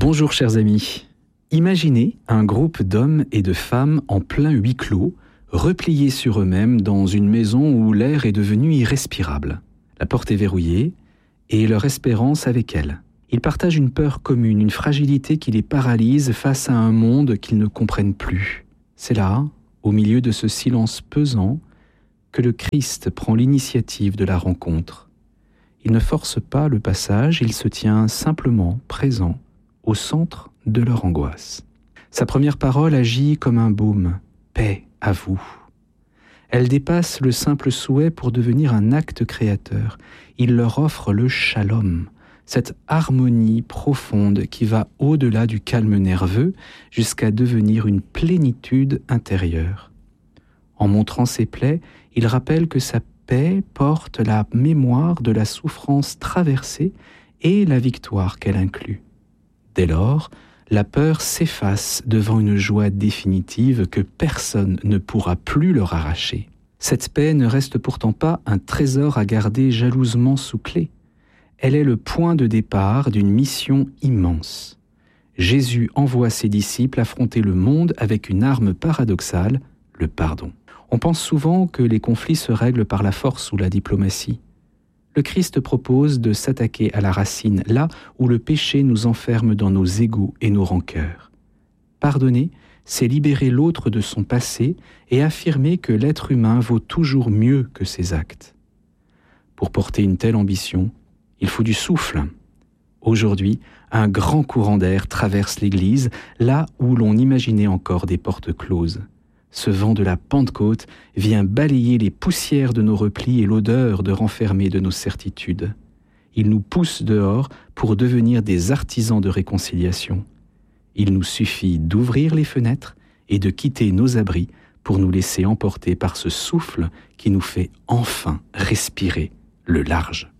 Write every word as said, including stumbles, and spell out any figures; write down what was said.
Bonjour chers amis. Imaginez un groupe d'hommes et de femmes en plein huis clos, repliés sur eux-mêmes dans une maison où l'air est devenu irrespirable. La porte est verrouillée et leur espérance avec elle. Ils partagent une peur commune, une fragilité qui les paralyse face à un monde qu'ils ne comprennent plus. C'est là, au milieu de ce silence pesant, que le Christ prend l'initiative de la rencontre. Il ne force pas le passage, il se tient simplement présent au centre de leur angoisse. Sa première parole agit comme un baume. Paix à vous. Elle dépasse le simple souhait pour devenir un acte créateur. Il leur offre le shalom, cette harmonie profonde qui va au-delà du calme nerveux jusqu'à devenir une plénitude intérieure. En montrant ses plaies, il rappelle que sa paix porte la mémoire de la souffrance traversée et la victoire qu'elle inclut. Dès lors, la peur s'efface devant une joie définitive que personne ne pourra plus leur arracher. Cette paix ne reste pourtant pas un trésor à garder jalousement sous clé. Elle est le point de départ d'une mission immense. Jésus envoie ses disciples affronter le monde avec une arme paradoxale, le pardon. On pense souvent que les conflits se règlent par la force ou la diplomatie. Le Christ propose de s'attaquer à la racine, là où le péché nous enferme dans nos égos et nos rancœurs. Pardonner, c'est libérer l'autre de son passé et affirmer que l'être humain vaut toujours mieux que ses actes. Pour porter une telle ambition, il faut du souffle. Aujourd'hui, un grand courant d'air traverse l'Église, là où l'on imaginait encore des portes closes. Ce vent de la Pentecôte vient balayer les poussières de nos replis et l'odeur de renfermés de nos certitudes. Il nous pousse dehors pour devenir des artisans de réconciliation. Il nous suffit d'ouvrir les fenêtres et de quitter nos abris pour nous laisser emporter par ce souffle qui nous fait enfin respirer le large.